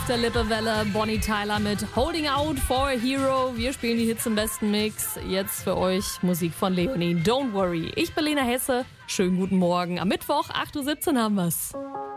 der Lippewelle. Bonnie Tyler mit Holding Out for a Hero. Wir spielen die Hits im besten Mix. Jetzt für euch Musik von Leonie. Don't worry. Ich bin Lena Hesse. Schönen guten Morgen. Am Mittwoch, 8:17 Uhr haben wir's.